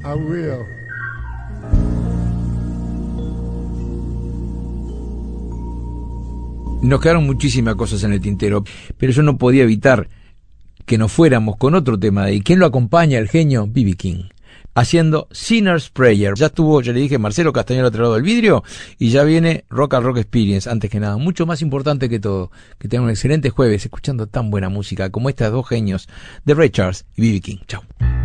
I will. Nos quedaron muchísimas cosas en el tintero, pero yo no podía evitar que nos fuéramos con otro tema de quién lo acompaña, el genio B.B. King, haciendo Sinner's Prayer. Ya estuvo, ya le dije, Marcelo Castañón al otro lado del vidrio, y ya viene Rock and Rock Experience, antes que nada, mucho más importante que todo, que tengan un excelente jueves escuchando tan buena música como estas dos genios de Ray Charles y B.B. King. Chao.